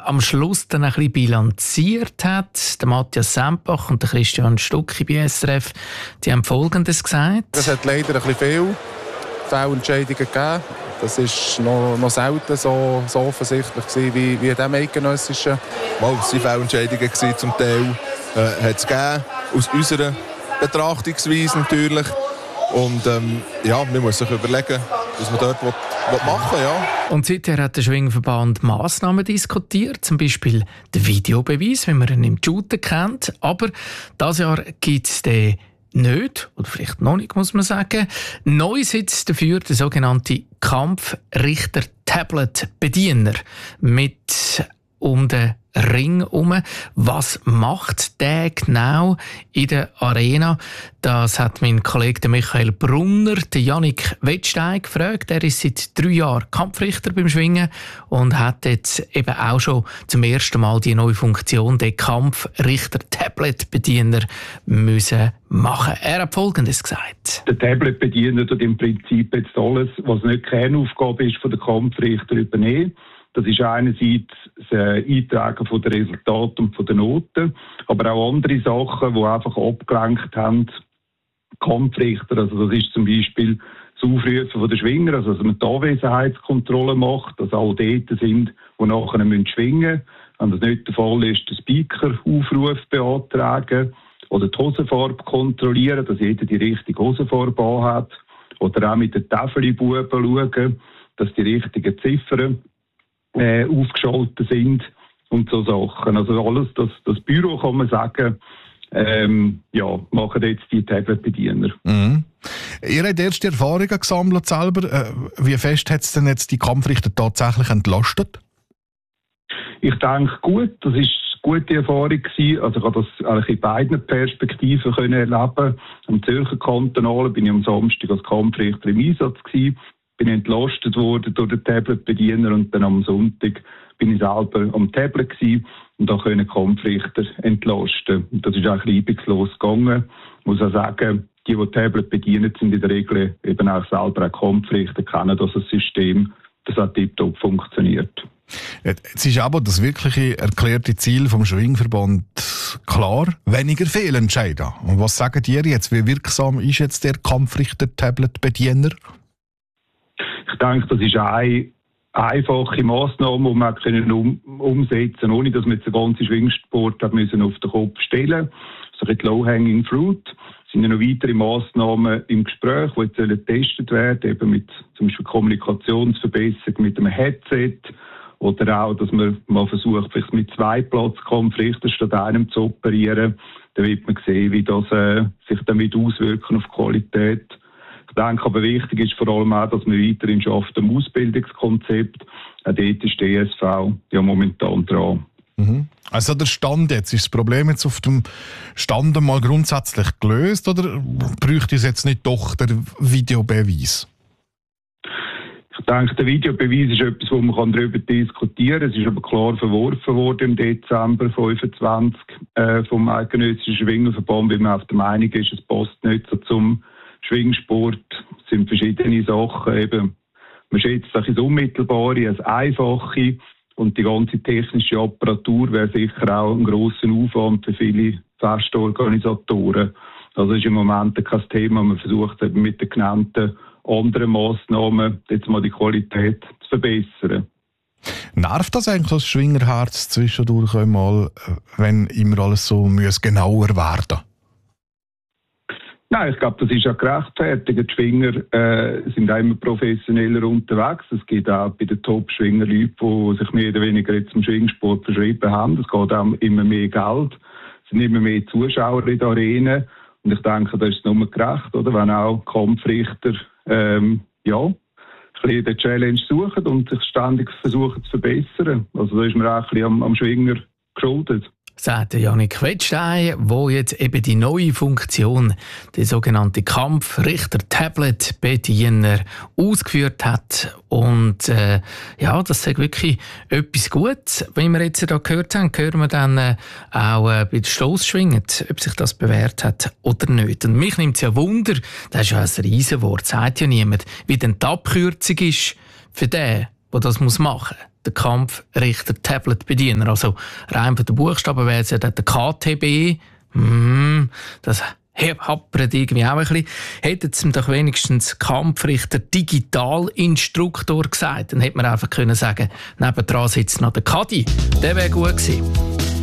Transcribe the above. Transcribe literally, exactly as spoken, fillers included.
am Schluss dann ein bisschen bilanziert hat. Der Matthias Sempach und der Christian Stucki bei S R F, die haben Folgendes gesagt. Es hat leider ein bisschen viel Fehlentscheidungen gegeben. Das war noch, noch selten so, so offensichtlich gewesen, wie, wie in diesem eidgenössischen. Mal, es waren Fehlentscheidungen zum Teil. Äh, hat es gegeben, aus unserer Betrachtungsweise natürlich. Und ähm, ja, man muss sich überlegen, was man dort will, will machen will. Ja. Und seither hat der Schwingverband Massnahmen diskutiert, zum Beispiel den Videobeweis, wie man ihn im Shooten kennt. Aber dieses Jahr gibt es den nicht, oder vielleicht noch nicht, muss man sagen. Neu sitzt dafür der sogenannte Kampfrichter-Tablet-Bediener mit um den Ring herum. Was macht der genau in der Arena? Das hat mein Kollege Michael Brunner, der Jannik Wettstein, gefragt. Er ist seit drei Jahren Kampfrichter beim Schwingen und hat jetzt eben auch schon zum ersten Mal die neue Funktion, den Kampfrichter-Tablet-Bediener, müssen machen. Er hat Folgendes gesagt. Der Tablet-Bediener tut im Prinzip jetzt alles, was nicht Kernaufgabe ist, von den Kampfrichter übernehmen. Das ist einerseits das Eintragen von den Resultaten und von den Noten, aber auch andere Sachen, die einfach abgelenkt haben, Kampfrichter. Also das ist zum Beispiel das Aufrufen von den Schwinger, also dass man die Anwesenheitskontrolle macht, dass alle dort sind, die nachher schwingen müssen. Wenn das nicht der Fall ist, den Speaker-Aufruf beantragen oder die Hosenfarbe kontrollieren, dass jeder die richtige Hosenfarbe anhat. Oder auch mit den Täfelbuben schauen, dass die richtigen Ziffern Äh, aufgeschaltet sind und so Sachen. Also alles, das, das Büro, kann man sagen, ähm, ja, machen jetzt die Tablet-Bediener. Mhm. Ihr habt erste Erfahrungen gesammelt selber. Äh, wie fest hat es denn jetzt die Kampfrichter tatsächlich entlastet? Ich denke, gut, das war eine gute Erfahrung gewesen. Also ich habe das eigentlich in beiden Perspektiven können erleben. Am Zürcher Kantonalen bin ich am Samstag als Kampfrichter im Einsatz gewesen. Bin entlastet worden durch den Tablet-Bediener und dann am Sonntag bin ich selber am Tablet gewesen und da können Kampfrichter entlasten. Und das ist auch reibungslos gegangen. Ich muss auch sagen, die, die Tablet bedienen, sind in der Regel eben auch selber auch Kampfrichter, kennen das System, das auch tiptop funktioniert. Jetzt ist aber das wirkliche erklärte Ziel vom Schwingverband klar, weniger Fehlentscheide. Und was sagen ihr jetzt? Wie wirksam ist jetzt der Kampfrichter-Tablet-Bediener? Ich denke, das ist eine einfache Massnahme, die man können um, umsetzen konnte, ohne dass man jetzt den ganzen Schwingsport auf den Kopf stellen musste. Also die Low-Hanging Fruit. Es sind ja noch weitere Massnahmen im Gespräch, die jetzt getestet werden, eben mit zum Beispiel Kommunikationsverbesserung mit einem Headset oder auch, dass man mal versucht, vielleicht mit zwei Platzkampfrichtern statt einem zu operieren. Dann wird man sehen, wie das äh, sich damit auswirken auf die Qualität. Ich denke aber wichtig ist vor allem auch, dass man weiterhin schafft am Ausbildungskonzept. Auch dort ist die E S V ja momentan dran. Mhm. Also der Stand jetzt, ist das Problem jetzt auf dem Stand mal grundsätzlich gelöst oder bräuchte es jetzt nicht doch der Videobeweis? Ich denke, der Videobeweis ist etwas, wo man darüber diskutieren kann. Es ist aber klar verworfen worden im Dezember fünfundzwanzig äh, vom Eidgenössischen Schwingerverband, weil man auf der Meinung ist, es passt nicht so zum Schwingsport. Es sind verschiedene Sachen. Eben, man schätzt das ins Unmittelbare, als Einfache und die ganze technische Apparatur wäre sicher auch ein grosser Aufwand für viele Festorganisatoren. Also ist im Moment kein Thema. Man versucht eben mit den genannten anderen Massnahmen jetzt mal die Qualität zu verbessern. Nervt das eigentlich das Schwingerherz zwischendurch einmal, wenn immer alles so muss genauer werden? Nein, ich glaube, das ist ja gerechtfertigt. Die Schwinger äh, sind auch immer professioneller unterwegs. Es gibt auch bei den Top-Schwinger Leute, die sich mehr oder weniger jetzt zum Schwingsport verschrieben haben. Es geht auch immer mehr Geld. Es sind immer mehr Zuschauer in der Arena. Und ich denke, das ist nur gerecht, oder? Wenn auch Kampfrichter ähm, ja, ein bisschen die Challenge suchen und sich ständig versuchen zu verbessern. Also da ist man auch ein bisschen am, am Schwinger geschuldet. Sagt Jannik Wettstein, wo jetzt eben die neue Funktion, die sogenannte Kampfrichter-Tablet-Bediener, ausgeführt hat. Und äh, ja, das ist wirklich etwas Gutes. Wie wir jetzt hier gehört haben, hören wir dann äh, auch äh, bei den Stossschwingen, ob sich das bewährt hat oder nicht. Und mich nimmt es ja Wunder, das ist ja ein Riesenwort, sagt ja niemand, wie denn die Abkürzung ist für den, der das machen muss. der Kampfrichter-Tablet-Bediener. Also rein von den Buchstaben wäre es ja der K T B. Mm, das happert irgendwie auch ein bisschen. Hätten sie ihm doch wenigstens Kampfrichter Digitalinstruktor gesagt, dann hätte man einfach können sagen, nebendran sitzt noch der Kadi. Der wäre gut gewesen.